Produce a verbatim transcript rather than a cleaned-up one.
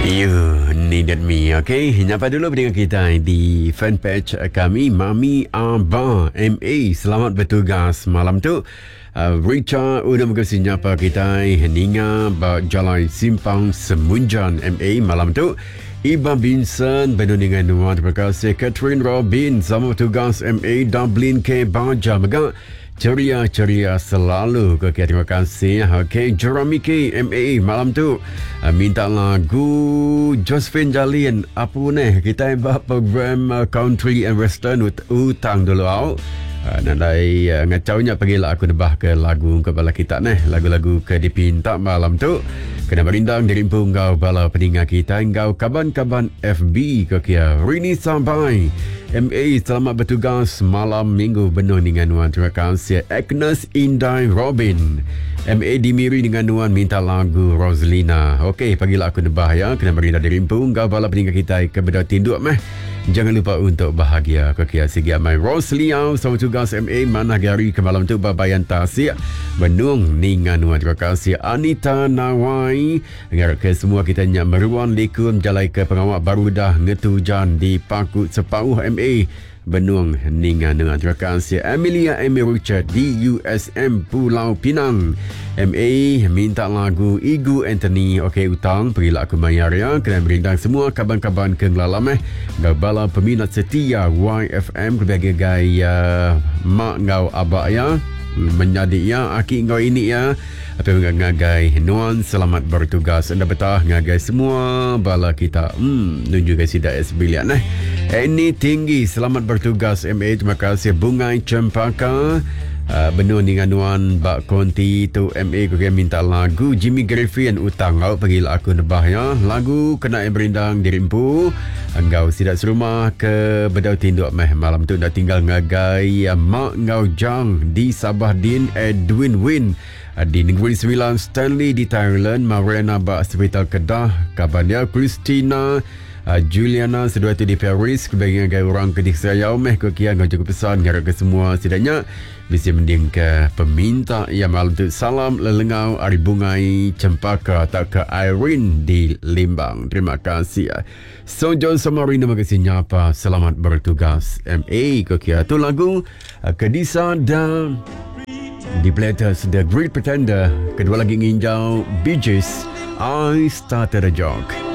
You needed me, okay? Nyapa dulu dengan kita di fanpage kami, Mami Abah M A. Selamat bertugas malam tu. Uh, Richard udah mengkasi nyapa kita Ninga Jalan Simpang Semunjan M A malam tu. Iba Binson Benundingan Nuan. Terima kasih Catherine Robin. Selamat bertugas M A Dublin ke Baja Megak. Ceria-ceria selalu. Okay, terima kasih. Okay, Jeremy K M A malam tu uh, minta lagu Josephine Jalin. Apa ni? Kita buat program uh, country and western ut- utang dulu awak. Uh, Nandai uh, ngacaunya pagilah aku nebah ke lagu kepala kita ni. Lagu-lagu ke dipinta malam tu. Kena berindang dirimpu engkau bala peningat kita. Engkau kaban-kaban F B ke kia. Rini Sampai M A selamat bertugas malam minggu benar dengan Nuan. Terima kasih Agnes Indai Robin M A Dimiri dengan Nuan minta lagu Roslina. Okey, pagilah aku nebah ya. Kena berindang dirimpu engkau bala peningat kita ke beda tinduk meh. Jangan lupa untuk bahagia. Kekia sigi amai Rosliau sama tugas M A mana hari ke malam tu babayan tasik benung ningan Nuan. Terima kasih Anita Nawai. Dengar ke semua kita nyak meruan likum jalai ke pengawak baru dah ngetujan di Pakut Sepauh M A benung ningan Nuan. Terima kasih Amelia Amy Richard di U S M Pulau Pinang M A minta lagu Igu Anthony. Okey, utang pergilah aku bayar ya. Kena berindang semua kaban-kaban ke ngelalam eh gabala peminat setia Y F M berbagai gaya mak ngau abak ya menjadi ya aki ngau ini ya atau ngagai Nuan selamat bertugas anda betah ngagai semua bala kita hmm nu juga sida es bilian eh ini tinggi selamat bertugas M A. Terima kasih Bungai Cempaka. Uh, Benur dengan Nuan Bak Konti tu M A kau minta lagu Jimmy Griffin utang kau panggil aku nebah ya. Lagu kena yang berindang dirimpu engkau sidak serumah ke bedau tinduk meh malam tu dah tinggal ngagai mak ngau jang di Sabah Din Edwin Win di Negeri Sembilan Stanley di Thailand. Mariana Bak Hospital Kedah kabarnya Christina Uh, Juliana sedua tu di Paris kebagian gaya orang ke Diksayau meh ke kia ngau cukup pesan ngarap ke semua sidanya bisa mending ke peminta yang malam tu salam lelengau Ari Bungai Cempaka tak ke Irene di Limbang. Terima kasih So John Samarina makasih nyapa selamat bertugas M A ke kia tu lagu uh, Kedisa dan di Platters The Great Pretender kedua lagi nginjau Bee Gees I Started a Joke.